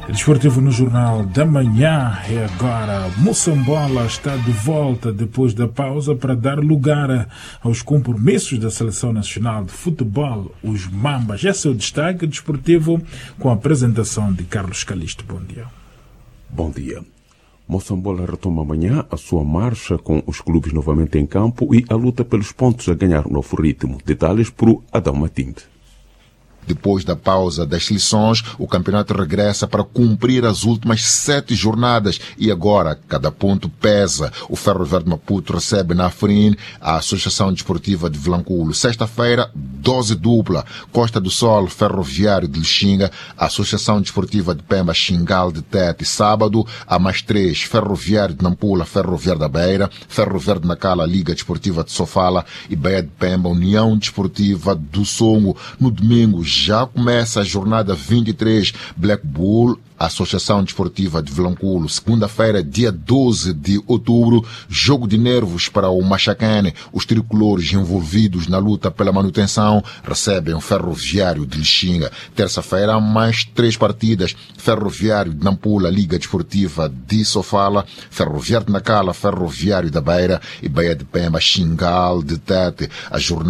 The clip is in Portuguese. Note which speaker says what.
Speaker 1: Desportivo no Jornal da Manhã e agora Moçambola está de volta depois da pausa para dar lugar aos compromissos da Seleção Nacional de Futebol, os Mambas. Esse é o destaque desportivo com a apresentação de Carlos Calisto. Bom dia.
Speaker 2: Bom dia. Moçambola retoma amanhã a sua marcha com os clubes novamente em campo e a luta pelos pontos a ganhar um novo ritmo. Detalhes por Adão Matimbe.
Speaker 3: Depois da pausa das seleções, o campeonato regressa para cumprir as últimas 7 jornadas e agora cada ponto pesa. O Ferro Verde Maputo recebe na Afrin a Associação Desportiva de Vilanculo. Sexta-feira, dose dupla. Costa do Sol, Ferroviário de Lixinga, Associação Desportiva de Pemba, Xingal de Tete. Sábado, a mais 3, Ferroviário de Nampula, Ferroviário da Beira, Ferro Verde Nacala, Liga Desportiva de Sofala e Baía de Pemba, União Desportiva do Songo. No domingo, já começa a jornada 23, Black Bull, Associação Desportiva de Vilanculo. Segunda-feira, dia 12 de outubro, jogo de nervos para o Machacane. Os tricolores envolvidos na luta pela manutenção recebem o Ferroviário de Lixinga. Terça-feira, mais 3 partidas, Ferroviário de Nampula, Liga Desportiva de Sofala, Ferroviário de Nacala, Ferroviário da Beira e Baía de Pemba, Xingal de Tete. A jornada